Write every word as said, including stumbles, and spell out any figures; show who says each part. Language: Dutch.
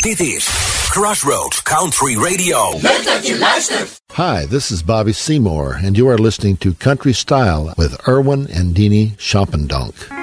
Speaker 1: Dit is Crossroads Country Radio.
Speaker 2: Leuk dat je luistert.
Speaker 3: Hi, this is Bobby Seymour, and you are listening to Country Style with Erwin and Deanie Schoppendonk.